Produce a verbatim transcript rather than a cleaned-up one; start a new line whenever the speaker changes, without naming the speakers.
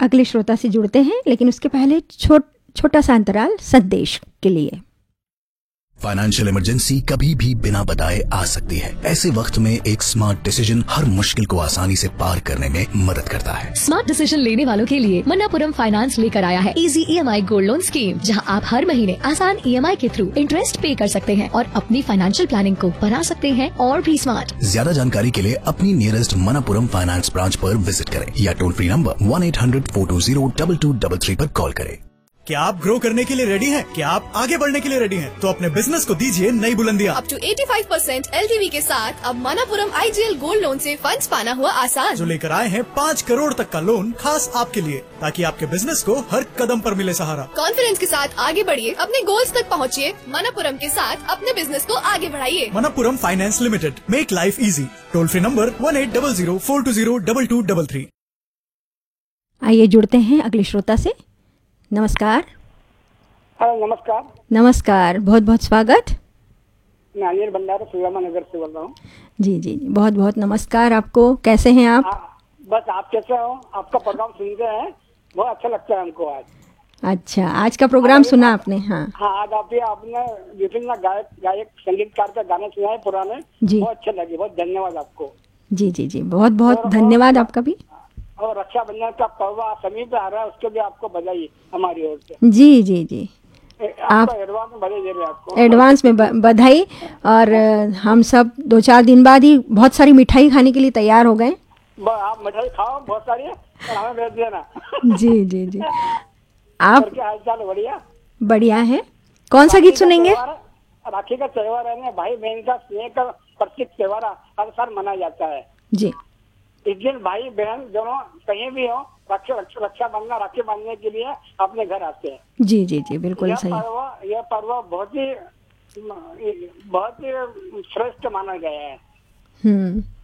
अगले श्रोता से जुड़ते हैं, लेकिन उसके पहले छोट छोटा सा अंतराल संदेश के लिए।
फाइनेंशियल इमरजेंसी कभी भी बिना बताए आ सकती है। ऐसे वक्त में एक स्मार्ट डिसीजन हर मुश्किल को आसानी से पार करने में मदद करता है।
स्मार्ट डिसीजन लेने वालों के लिए मन्नापुरम फाइनेंस लेकर आया है easy EMI gold loan scheme, जहां आप हर महीने आसान ईएमआई के थ्रू इंटरेस्ट पे कर सकते हैं और अपनी फाइनेंशियल प्लानिंग को बना सकते हैं और भी स्मार्ट।
ज्यादा जानकारी के लिए अपनी नियरेस्ट मन्नापुरम फाइनेंस ब्रांच पर विजिट करें या toll free number one eight hundred four to zero double two double three पर कॉल करें।
क्या आप ग्रो करने के लिए रेडी हैं? क्या आप आगे बढ़ने के लिए रेडी हैं? तो अपने बिजनेस को दीजिए नई बुलंदियां।
अप टू पचासी परसेंट एलटीवी के साथ अब मनापुरम आईजीएल गोल्ड लोन से फंड्स पाना हुआ आसान।
जो लेकर आए हैं पाँच करोड़ तक का लोन खास आपके लिए, ताकि आपके बिजनेस को हर कदम पर मिले सहारा।
कॉन्फिडेंस के साथ आगे बढ़िए, अपने गोल्स तक पहुँचिए। मनापुरम के साथ अपने बिजनेस को आगे बढ़ाइए।
Manappuram finance limited, make life easy. Toll free number one eight double zero four to zero double two double three.
आइए जुड़ते हैं अगले श्रोता से। नमस्कार।
हेलो, नमस्कार।
नमस्कार, बहुत बहुत स्वागत।
मैं अनिल भंडारा सुजामा नगर से बोल रहा हूँ।
जी जी जी, बहुत बहुत नमस्कार आपको। कैसे हैं आप?
आ, बस आप कैसे हो? आपका प्रोग्राम सुनते हैं, बहुत अच्छा लगता है हमको। आज
अच्छा, आज का प्रोग्राम सुना आपने? हाँ
हाँ, आज आप आपने विभिन्न गायक गायक संगीतकार का गाने सुनाए पुराने,
जी,
बहुत अच्छे लगे। बहुत धन्यवाद आपको।
जी जी जी, बहुत बहुत धन्यवाद आपका भी।
और रक्षाबंधन का पर्व समीप आ रहा है, उसके भी आपको बधाई हमारी ओर से।
जी जी जी,
आप एडवांस में बधाई दे रहे हैं आपको।
एडवांस में बधाई। और हम सब दो चार दिन बाद ही बहुत सारी मिठाई खाने के लिए तैयार हो गए।
आप मिठाई खाओ बहुत सारी, और हमें भेज देना।
जी जी जी। आप
क्या हाल चाल? बढ़िया
बढ़िया है। कौन सा गीत सुनेंगे?
राखी का त्योहार है ना, भाई बहन का स्नेह का प्रतीक त्योहार हर साल मनाया जाता है।
जी,
इस दिन भाई बहन दोनों कहीं भी हो, रक्षा रक्षा रक्षा बंधना राखी बांधने के लिए अपने घर आते हैं।
जी जी जी, बिल्कुल
यह
सही।
पर्व यह पर्व बहुत ही बहुत ही श्रेष्ठ माना गया है।
हम्म